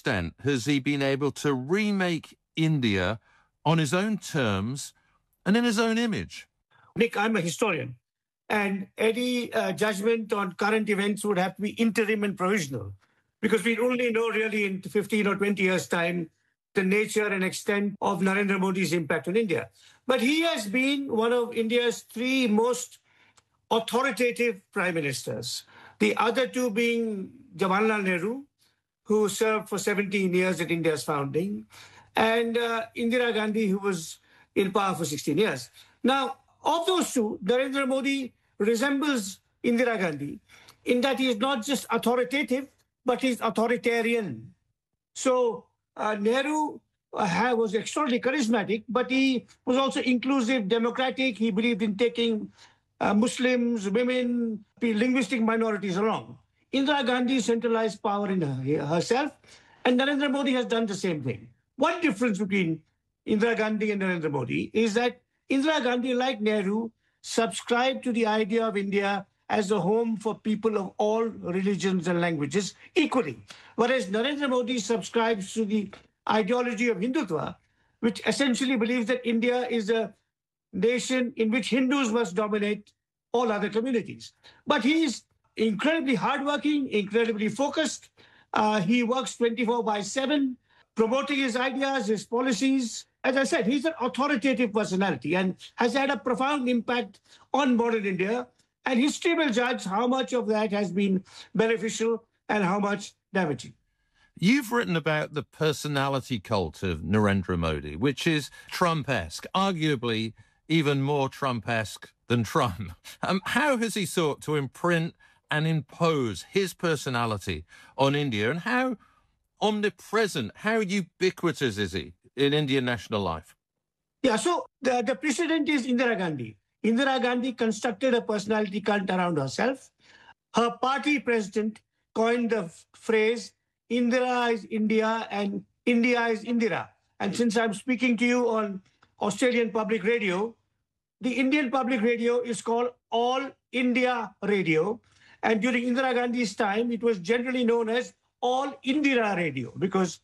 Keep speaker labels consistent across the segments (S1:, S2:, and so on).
S1: extent has he been able to remake India on his own terms and in his own image?
S2: Nick, I'm a historian, and any judgment on current events would have to be interim and provisional, because we only know really in 15 or 20 years' time the nature and extent of Narendra Modi's impact on India. But he has been one of India's three most authoritative prime ministers, the other two being Jawaharlal Nehru, who served for 17 years at India's founding, and Indira Gandhi, who was in power for 16 years. Now, of those two, Narendra Modi resembles Indira Gandhi in that he is not just authoritative, but he's authoritarian. So Nehru was extraordinarily charismatic, but he was also inclusive, democratic. He believed in taking Muslims, women, linguistic minorities along. Indira Gandhi centralized power in herself, and Narendra Modi has done the same thing. One difference between Indira Gandhi and Narendra Modi is that Indira Gandhi, like Nehru, subscribed to the idea of India as a home for people of all religions and languages equally. Whereas Narendra Modi subscribes to the ideology of Hindutva, which essentially believes that India is a nation in which Hindus must dominate all other communities. But he is incredibly hardworking, incredibly focused. He works 24/7, promoting his ideas, his policies. As I said, he's an authoritative personality and has had a profound impact on modern India. And history will judge how much of that has been beneficial and how much damaging.
S1: You've written about the personality cult of Narendra Modi, which is Trump-esque, arguably even more Trump-esque than Trump. How has he sought to imprint and impose his personality on India, and how omnipresent, how ubiquitous is he in Indian national life?
S2: Yeah, so the precedent is Indira Gandhi. Indira Gandhi constructed a personality cult around herself. Her party president coined the phrase, Indira is India and India is Indira. And since I'm speaking to you on Australian public radio, the Indian public radio is called All India Radio. And during Indira Gandhi's time, it was generally known as All Indira Radio because,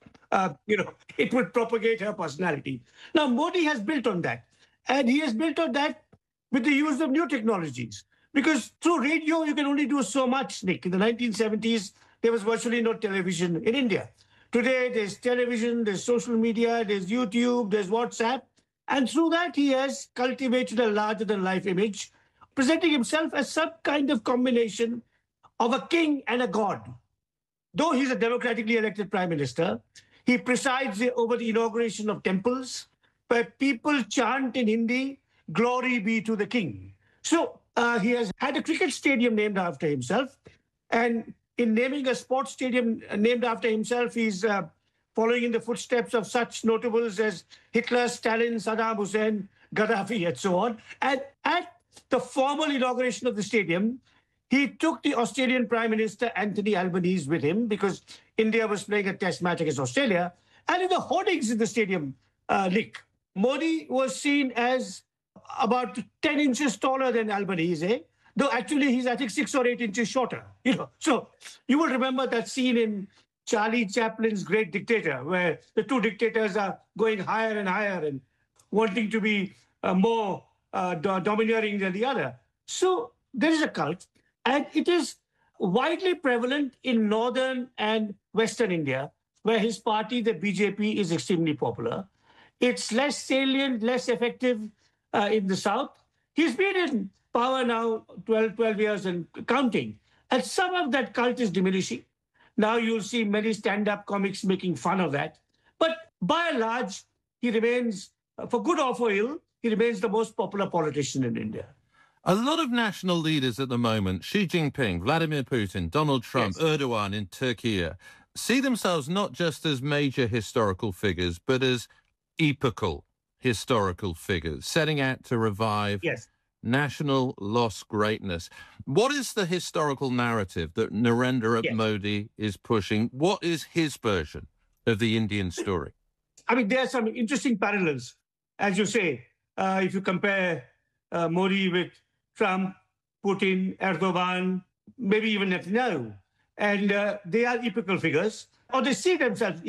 S2: it would propagate her personality. Now, Modi has built on that. And he has built on that with the use of new technologies. Because through radio, you can only do so much, Nick. In the 1970s, there was virtually no television in India. Today, there's television, there's social media, there's YouTube, there's WhatsApp. And through that, he has cultivated a larger-than-life image, presenting himself as some kind of combination of a king and a god. Though he's a democratically elected prime minister, he presides over the inauguration of temples, where people chant in Hindi, glory be to the king. So he has had a cricket stadium named after himself. And in naming a sports stadium named after himself, he's following in the footsteps of such notables as Hitler, Stalin, Saddam Hussein, Gaddafi, and so on. And at the formal inauguration of the stadium, he took the Australian Prime Minister Anthony Albanese with him because India was playing a test match against Australia. And in the hoardings in the stadium, Nick, Modi was seen as about 10 inches taller than Albanese, though actually he's, I think, 6 or 8 inches shorter. So you will remember that scene in Charlie Chaplin's Great Dictator, where the two dictators are going higher and higher and wanting to be more domineering than the other. So there is a cult, and it is widely prevalent in northern and western India, where his party, the BJP, is extremely popular. It's less salient, less effective in the south. He's been in power now 12 years and counting. And some of that cult is diminishing. Now you'll see many stand-up comics making fun of that. But by and large, he remains, for good or for ill, he remains the most popular politician in India.
S1: A lot of national leaders at the moment, Xi Jinping, Vladimir Putin, Donald Trump, yes, Erdogan in Turkey, see themselves not just as major historical figures, but as epochal historical figures, setting out to revive national lost greatness. What is the historical narrative that Narendra Modi is pushing? What is his version of the Indian story?
S2: I mean, there are some interesting parallels. As you say, if you compare Modi with Trump, Putin, Erdogan, maybe even Netanyahu, and they are epochal figures, or they see themselves